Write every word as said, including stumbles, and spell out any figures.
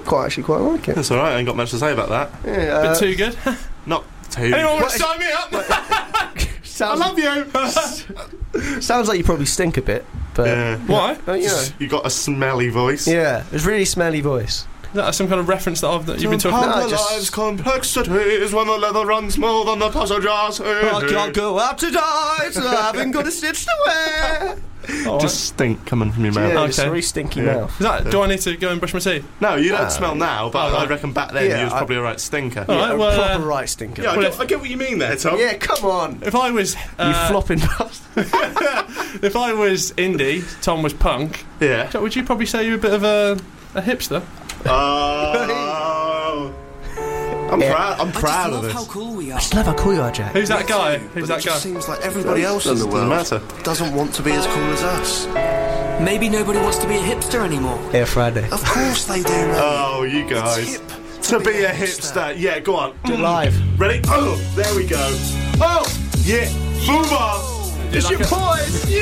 quite actually quite like it. That's all right. I ain't got much to say about that. Yeah, uh, Bit too good. Not too. Anyone want What to is- sign me up? I sounds, love you. sounds like you probably stink a bit, but Yeah. Why? but, you know, You got a smelly voice. yeah, it's a really smelly voice. Is that some kind of reference that, I've, that you've been talking No, about? Ponder just- life's complexities when the leather runs more than the passengers. I can't go out tonight, I haven't got a stitch to wear. Oh, Just stink coming from your mouth. Yeah, Okay. it's a very stinky Yeah. mouth. is that, do I need to go and brush my teeth? No, you don't Ah. smell now, but Oh, I right. reckon back then Yeah, you was I- probably a right stinker. All right, Yeah, a well, proper uh, right stinker. Yeah, I, Well, get, if- I get what you mean there, Tom. Yeah, come on. If I was, You uh, flopping bastard. if I was indie, Tom was punk. Yeah. Would you probably say you're a bit of a, a hipster? Oh. I'm Yeah. proud. I'm I proud just of love this. how cool we are. I just love how cool you are, Jack. Who's that Me guy? too, Who's but that it guy? just seems like everybody else in the Doesn't world matter. doesn't want to be as cool as us. Maybe nobody wants to be a hipster anymore. Air Friday. Of course they do, mate. Oh, you It's guys. hip To be a hipster. Yeah, go on. Do it live. Ready? Oh, there we go. Oh, yeah. Boomer. It's like your a- boys.